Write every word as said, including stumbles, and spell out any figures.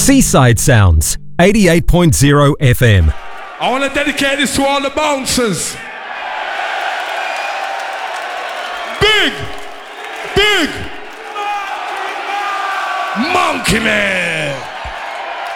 Seaside Sounds, eighty-eight point zero F M. I want to dedicate this to all the bouncers. Big, big Monkey Man.